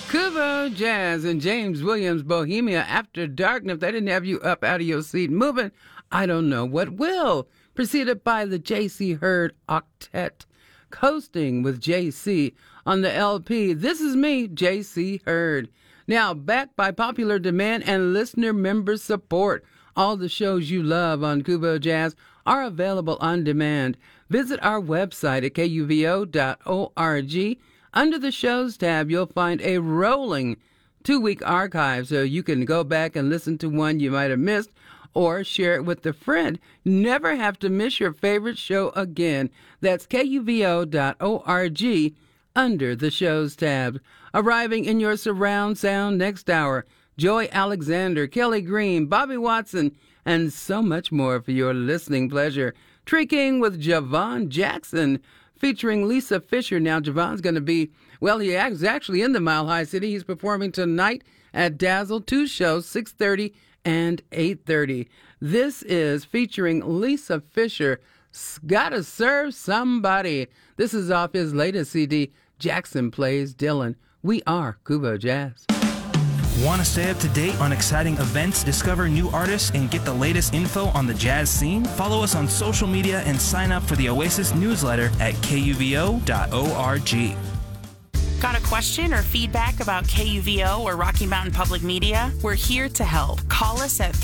Kubo Jazz and James Williams' Bohemia After Dark. And if they didn't have you up out of your seat moving, I don't know what will. Preceded by the J.C. Hurd Octet, coasting with J.C. on the LP. This is me, J.C. Hurd. Now, backed by popular demand and listener member support, all the shows you love on Kubo Jazz are available on demand. Visit our website at kuvo.org. Under the shows tab, you'll find a rolling 2-week archive so you can go back and listen to one you might have missed or share it with a friend. Never have to miss your favorite show again. That's kuvo.org under the shows tab. Arriving in your surround sound next hour, Joy Alexander, Kelly Green, Bobby Watson, and so much more for your listening pleasure. Tree King with Javon Jackson, featuring Lisa Fisher. Now, Javon's going to be, well, he is actually in the Mile High City. He's performing tonight at Dazzle, 2 shows, 6:30 and 8:30. This is featuring Lisa Fisher, Gotta Serve Somebody. This is off his latest CD, Jackson Plays Dylan. We are Kubo Jazz. Want to stay up to date on exciting events, discover new artists, and get the latest info on the jazz scene? Follow us on social media and sign up for the Oasis newsletter at kuvo.org. Got a question or feedback about KUVO or Rocky Mountain Public Media? We're here to help. Call us at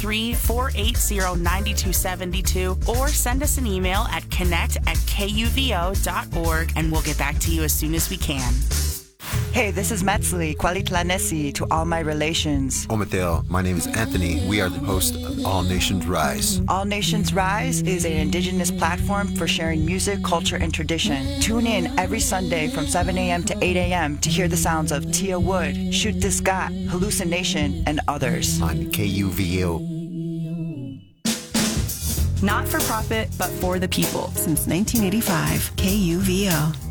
303-480-9272 or send us an email at connect@kuvo.org and we'll get back to you as soon as we can. Hey, this is Metzli, Kwalitlanesi to all my relations. Omateo, my name is Anthony. We are the host of All Nations Rise. All Nations Rise is an indigenous platform for sharing music, culture, and tradition. Tune in every Sunday from 7 a.m. to 8 a.m. to hear the sounds of Tia Wood, Shoot This Got, Hallucination, and others. On KUVO. Not for profit, but for the people. Since 1985, KUVO.